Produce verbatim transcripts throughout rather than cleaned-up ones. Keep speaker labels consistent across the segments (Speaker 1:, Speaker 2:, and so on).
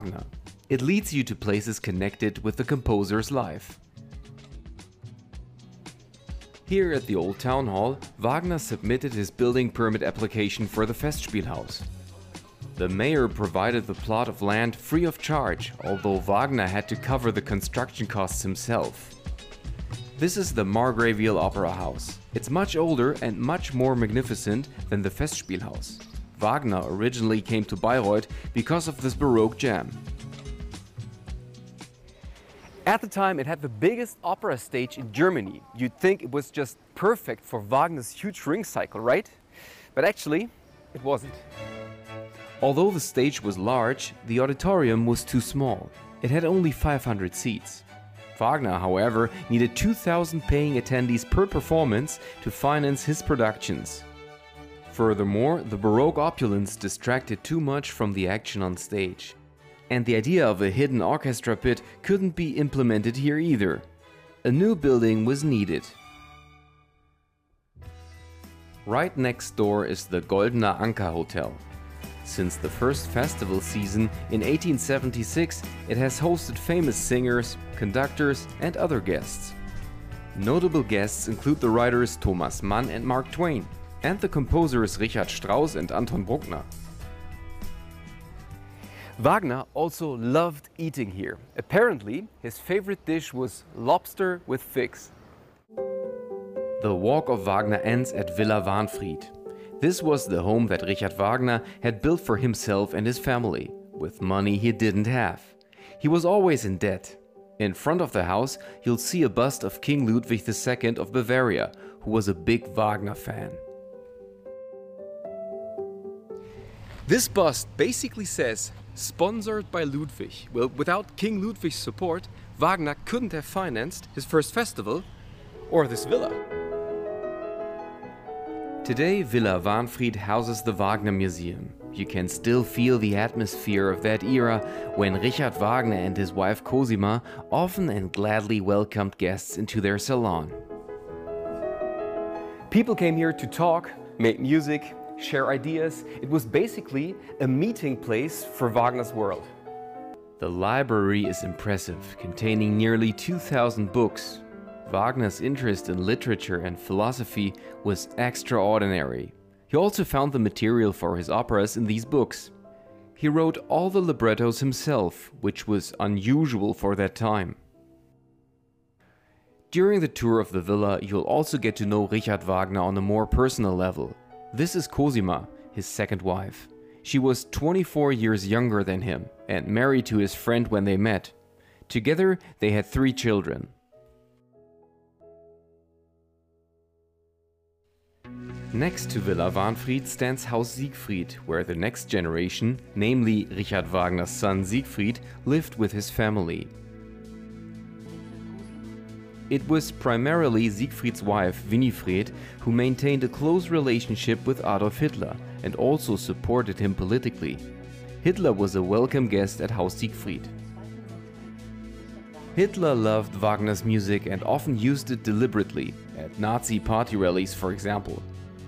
Speaker 1: It leads you to places connected with the composer's life. Here at the Old Town Hall, Wagner submitted his building permit application for the Festspielhaus. The mayor provided the plot of land free of charge, although Wagner had to cover the construction costs himself. This is the Margraville Opera House. It's much older and much more magnificent than the Festspielhaus. Wagner originally came to Bayreuth because of this Baroque jam.
Speaker 2: At the time, it had the biggest opera stage in Germany. You'd think it was just perfect for Wagner's huge ring cycle, right? But actually, it wasn't.
Speaker 1: Although the stage was large, the auditorium was too small. It had only five hundred seats. Wagner, however, needed two thousand paying attendees per performance to finance his productions. Furthermore, the Baroque opulence distracted too much from the action on stage. And the idea of a hidden orchestra pit couldn't be implemented here either. A new building was needed. Right next door is the Goldener Anker Hotel. Since the first festival season in eighteen seventy-six, it has hosted famous singers, conductors and other guests. Notable guests include the writers Thomas Mann and Mark Twain, and the composers Richard Strauss and Anton Bruckner.
Speaker 2: Wagner also loved eating here. Apparently, his favorite dish was lobster with figs.
Speaker 1: The walk of Wagner ends at Villa Wahnfried. This was the home that Richard Wagner had built for himself and his family, with money he didn't have. He was always in debt. In front of the house, you'll see a bust of King Ludwig the Second of Bavaria, who was a big Wagner fan.
Speaker 2: This bust basically says, "Sponsored by Ludwig." Well, without King Ludwig's support, Wagner couldn't have financed his first festival or this villa.
Speaker 1: Today, Villa Wahnfried houses the Wagner Museum. You can still feel the atmosphere of that era when Richard Wagner and his wife Cosima often and gladly welcomed guests into their salon.
Speaker 2: People came here to talk, make music, share ideas. It was basically a meeting place for Wagner's world.
Speaker 1: The library is impressive, containing nearly two thousand books. Wagner's interest in literature and philosophy was extraordinary. He also found the material for his operas in these books. He wrote all the librettos himself, which was unusual for that time. During the tour of the villa, you'll also get to know Richard Wagner on a more personal level. This is Cosima, his second wife. She was twenty-four years younger than him and married to his friend when they met. Together, they had three children. Next to Villa Wahnfried stands Haus Siegfried, where the next generation, namely Richard Wagner's son Siegfried, lived with his family. It was primarily Siegfried's wife, Winifred, who maintained a close relationship with Adolf Hitler and also supported him politically. Hitler was a welcome guest at Haus Siegfried. Hitler loved Wagner's music and often used it deliberately, at Nazi party rallies for example.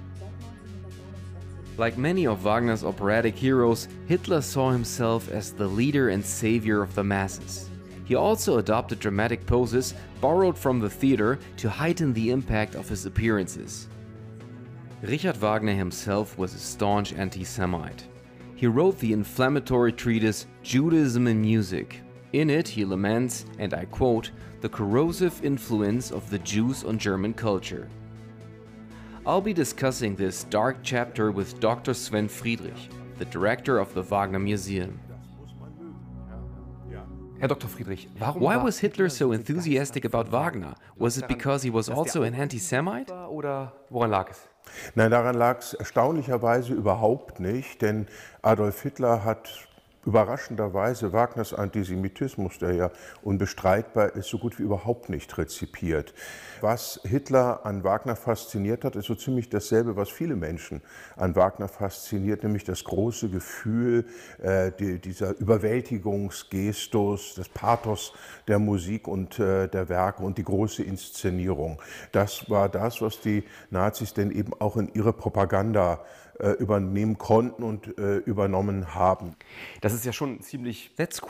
Speaker 1: Like many of Wagner's operatic heroes, Hitler saw himself as the leader and savior of the masses. He also adopted dramatic poses borrowed from the theater to heighten the impact of his appearances. Richard Wagner himself was a staunch anti-Semite. He wrote the inflammatory treatise Judaism in Music. In it he laments, and I quote, the corrosive influence of the Jews on German culture. I'll be discussing this dark chapter with Doctor Sven Friedrich, the director of the Wagner Museum.
Speaker 2: Herr Doktor Friedrich, warum
Speaker 1: Why was Hitler so enthusiastic about Wagner? Was it because he was also an anti-Semite?
Speaker 2: Oder woran lag es?
Speaker 3: Nein, daran lag es erstaunlicherweise überhaupt nicht, denn Adolf Hitler hat überraschenderweise Wagners Antisemitismus, der ja unbestreitbar ist, so gut wie überhaupt nicht rezipiert. Was Hitler an Wagner fasziniert hat, ist so ziemlich dasselbe, was viele Menschen an Wagner fasziniert, nämlich das große Gefühl, äh, die, dieser Überwältigungsgestus, das Pathos der Musik und äh, der Werke und die große Inszenierung. Das war das, was die Nazis denn eben auch in ihre Propaganda übernehmen konnten und äh, übernommen haben.
Speaker 2: Das ist ja schon ziemlich
Speaker 1: That's